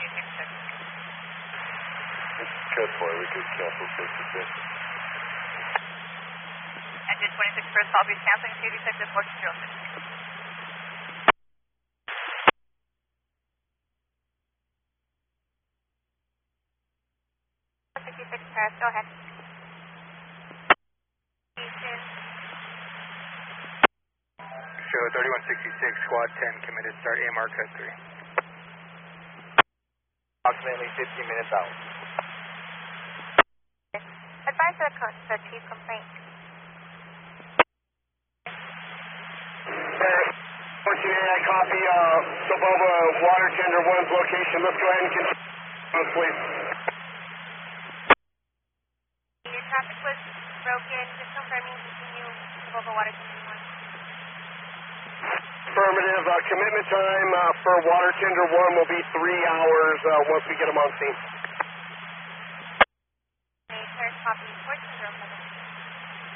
This is Cutboy, we could cancel 66. Engine 26 first call, please canceling CD sector 4206. Go ahead. Show 3166, squad 10, committed, start AMR cut 3. Approximately 15 minutes out. Advise the chief complaint. 48, I copy Sobova water tender 1's location. Let's go ahead and continue, please. Your traffic was broken. Just confirming continue Sobova water tender 1. Affirmative. Commitment time for water tender 1 will be 3 hours once we get them on scene. Okay, sir, copy.